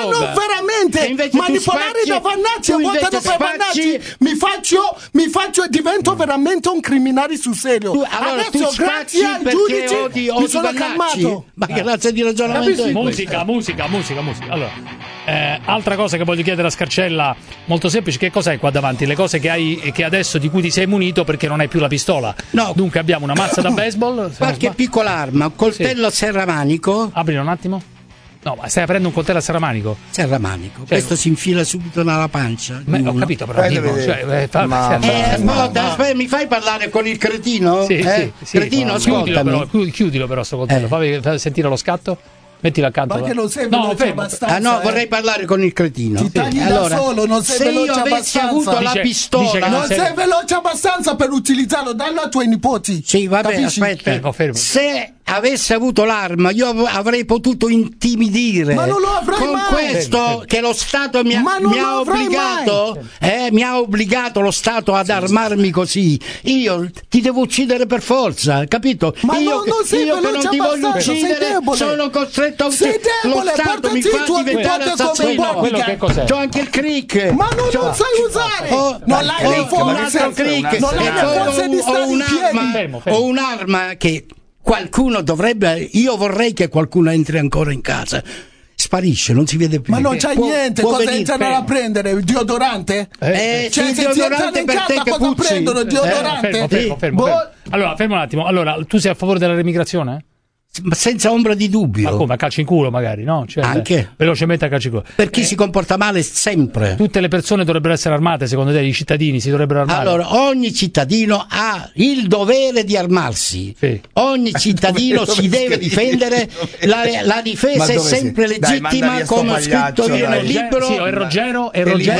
non veramente manipolare da Vannacci e votano per Vannacci. Mi faccio e divento veramente un criminale sul serio. Adesso grazie ai giudici mi sono calmato. Ma grazie di ragionamento. Musica. Allora, altra cosa che voglio chiedere a Scarcella, molto semplice: che cos'hai qua davanti? Le cose che hai che adesso di cui ti sei munito perché non hai più la pistola. No. Dunque abbiamo una mazza da baseball, qualche piccola arma, un coltello a serramanico. Aprilo un attimo. No, ma stai aprendo un coltello a serramanico? Serramanico. Questo si infila subito nella pancia. Ho capito, però mi fai parlare con il cretino? Sì. Cretino, ascoltami. Chiudilo però sto coltello, fammi sentire lo scatto. Mettilo accanto. Ma che non sei veloce abbastanza. No, vorrei parlare con il cretino. Ti tagli da solo, non sei veloce abbastanza. Se io avessi avuto la pistola, non sei veloce abbastanza per utilizzarlo. Dallo ai tuoi nipoti. Sì, vabbè, capisci? aspetta. Fermo. Se avessi avuto l'arma, io avrei potuto intimidire. Ma non lo avrai con mai. Questo che lo Stato mi ha obbligato. Mi ha obbligato lo Stato ad armarmi così. Io ti devo uccidere per forza, capito? Ma io non sei che non ti voglio uccidere, sono costretto a lo Stato mi fa diventare assassino. Quello che cos'è? C'ho anche il crick. Ma non lo sai usare. Non l'hai le forze. Non l'hai le forze di stare in piedi. Ho un'arma che qualcuno dovrebbe. Io vorrei che qualcuno entri ancora in casa. Sparisce, non si vede più. Ma non c'è niente, cosa entrano a prendere? Il deodorante? Cioè, il deodorante per te che cosa puzzi. prendono? Il deodorante? Fermo. Allora, fermo un attimo. Allora, tu sei a favore della remigrazione? Ma senza ombra di dubbio. Ma come? A calci in culo magari, no? Cioè, anche velocemente a calci in culo. Per chi si comporta male sempre. Tutte le persone dovrebbero essere armate, secondo te? I cittadini si dovrebbero armare? Allora, ogni cittadino ha il dovere di armarsi. Sì. Ogni cittadino si deve difendere. La difesa è sempre legittima, come ho scritto io nel libro. Sì, e Ruggero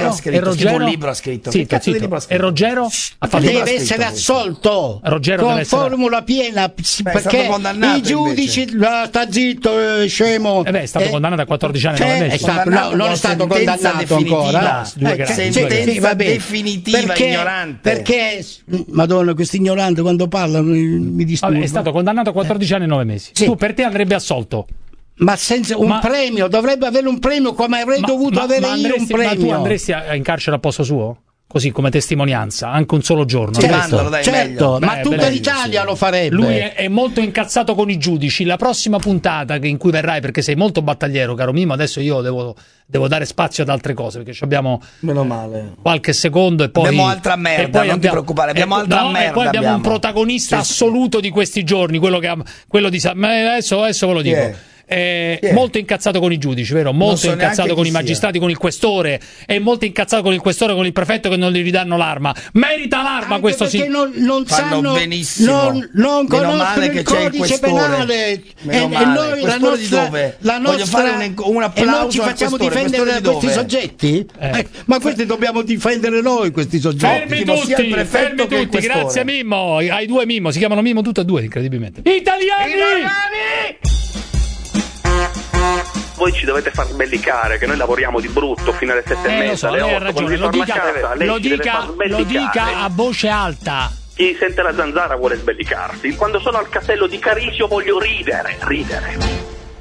un libro ha scritto. Zitto. E Ruggero ha fatto deve essere assolto con formula piena, perché i giudici sta zitto, scemo. È stato condannato a 14 anni. Non è stato condannato ancora. Sentenza definitiva, ignorante. Perché, Madonna, questo ignorante quando parla mi disturba. È stato condannato a 14 anni e 9 mesi. Sì. Tu per te andrebbe assolto? Ma senza un premio, dovrebbe avere un premio come avrei dovuto avere io un premio. Ma tu andresti in carcere a posto suo? Così come testimonianza, anche un solo giorno. Certo, ma tutta l'Italia lo farebbe. Lui è molto incazzato con i giudici. La prossima puntata in cui verrai, perché sei molto battagliero, caro Mimo, adesso io devo dare spazio ad altre cose, perché abbiamo meno male qualche secondo e poi abbiamo altra merda, non ti preoccupare, abbiamo altra merda. E poi abbiamo un protagonista assoluto di questi giorni, quello di adesso ve lo dico. Molto incazzato con i giudici, vero? Molto incazzato con i magistrati, con il questore, e molto incazzato con il questore, con il prefetto che non gli ridanno l'arma. Merita l'arma anche questo sì. Non sanno benissimo. Non conoscono il codice penale. E noi voglio fare un applauso. E noi ci facciamo difendere da questi soggetti? Ma questi dobbiamo difendere noi, questi soggetti. Fermi tutti, grazie Mimmo. Hai due Mimmo, si chiamano Mimmo tutti e due, incredibilmente. Italiani! Voi ci dovete far sbellicare, che noi lavoriamo di brutto fino alle 7:30, alle 8. Lo dica a voce alta. Chi sente la zanzara vuole sbellicarsi. Quando sono al castello di Carisio voglio ridere.